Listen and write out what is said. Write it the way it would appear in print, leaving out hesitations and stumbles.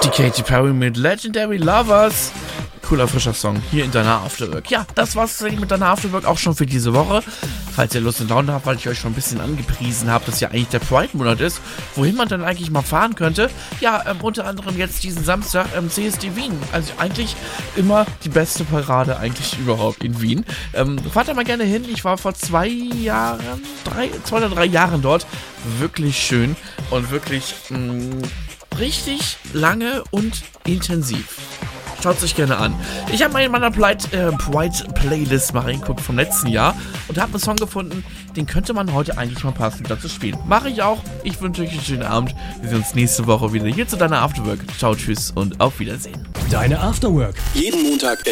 Die Katy Perry mit Legendary Lovers. Cooler, frischer Song hier in deiner Afterwork. Ja, das war's mit deiner Afterwork auch schon für diese Woche. Falls ihr Lust und Laune habt, weil ich euch schon ein bisschen angepriesen habe, dass ja eigentlich der Pride-Monat ist, wohin man dann eigentlich mal fahren könnte. Ja, unter anderem jetzt diesen Samstag CSD Wien. Also eigentlich immer die beste Parade eigentlich überhaupt in Wien. Fahrt da mal gerne hin. Ich war vor 2 oder 3 Jahren dort. Wirklich schön und wirklich richtig lange und intensiv. Schaut es euch gerne an. Ich habe mal in meiner Pride-Playlist mal reingeguckt vom letzten Jahr und habe einen Song gefunden, den könnte man heute eigentlich mal passend dazu spielen. Mache ich auch. Ich wünsche euch einen schönen Abend. Wir sehen uns nächste Woche wieder hier zu deiner Afterwork. Ciao, tschüss und auf Wiedersehen. Deine Afterwork. Jeden Montag